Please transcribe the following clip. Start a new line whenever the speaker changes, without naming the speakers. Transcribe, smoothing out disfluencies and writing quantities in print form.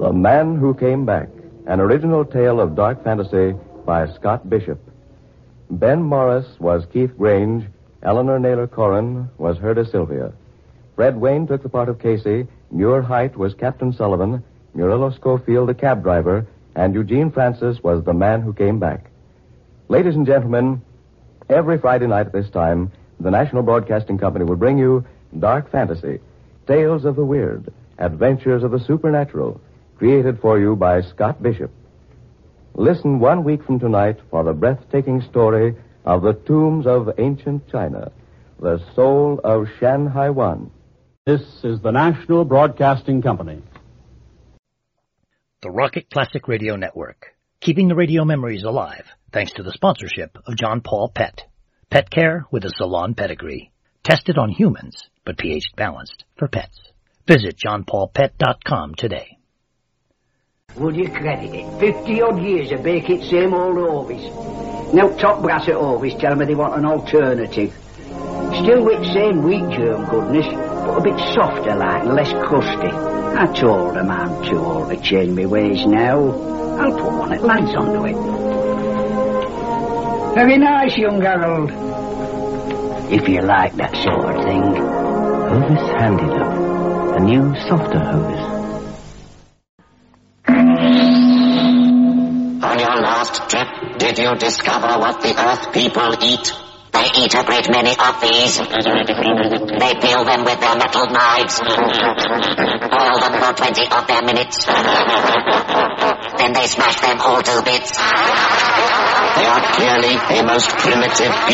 The Man Who Came Back, an original tale of dark fantasy by Scott Bishop. Ben Morris was Keith Grange. Eleanor Naylor Corrin was Herda Sylvia. Fred Wayne took the part of Casey. Muir Height was Captain Sullivan. Murillo Schofield, the cab driver. And Eugene Francis was the Man Who Came Back. Ladies and gentlemen, every Friday night at this time, the National Broadcasting Company will bring you Dark Fantasy, Tales of the Weird, Adventures of the Supernatural, created for you by Scott Bishop. Listen 1 week from tonight for the breathtaking story of the tombs of ancient China, the soul of Shan Hai Wan.
This is the National Broadcasting Company.
The Rocket Classic Radio Network, keeping the radio memories alive thanks to the sponsorship of John Paul Pet. Pet care with a salon pedigree. Tested on humans, but pH balanced for pets. Visit johnpaulpet.com today.
Would you credit it? 50-odd years of baking same old Ovis. Now top brass at Ovis tell me they want an alternative. Still with same wheat germ goodness, but a bit softer like and less crusty. I told them I'm too old to change my ways now. I'll put one at lads onto it. Very nice, young Harold. If you like that sort of thing.
Hovis Handy Love, a new, softer Hovis.
On your last trip, did you discover what the Earth people eat? They eat a great many of these. They peel them with their metal knives. Boil them for 20 of their minutes. Then they smash them all to bits. They are clearly a most primitive